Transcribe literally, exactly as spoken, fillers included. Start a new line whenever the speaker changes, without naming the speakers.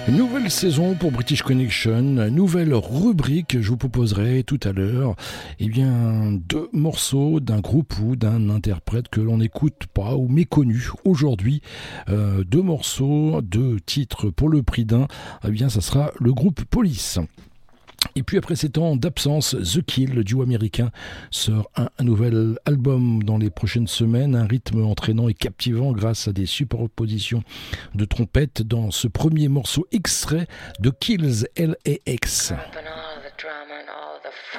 Nouvelle saison pour British Connection, nouvelle rubrique, je vous proposerai tout à l'heure eh bien, deux morceaux d'un groupe ou d'un interprète que l'on n'écoute pas ou méconnu. Aujourd'hui, euh, deux morceaux, deux titres pour le prix d'un, eh bien ça sera le groupe Police. Et puis après ces temps d'absence, The Kill, le duo américain, sort un, un nouvel album dans les prochaines semaines, un rythme entraînant et captivant grâce à des superpositions de trompettes dans ce premier morceau extrait de Kills L A X.